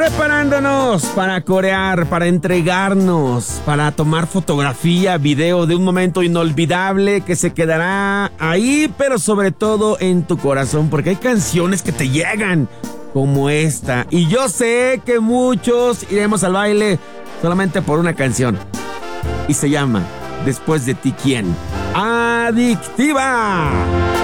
preparándonos para corear, para entregarnos, para tomar fotografía, video de un momento inolvidable que se quedará ahí, pero sobre todo en tu corazón, porque hay canciones que te llegan como esta. Y yo sé que muchos iremos al baile solamente por una canción. Y se llama Después de ti, ¿quién? Adictiva.